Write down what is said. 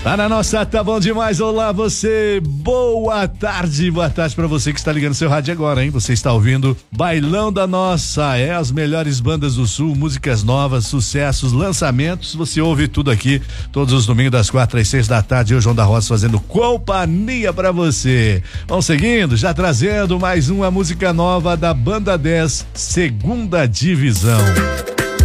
Tá na nossa, tá bom demais. Olá você, boa tarde pra você que está ligando seu rádio agora, hein? Você está ouvindo Bailão da Nossa, as melhores bandas do Sul, músicas novas, sucessos, lançamentos, você ouve tudo aqui, todos os domingos das 4 às 6 da tarde, eu, João da Roça, fazendo companhia pra você. Vamos seguindo, já trazendo mais uma música nova da Banda 10, Segunda Divisão.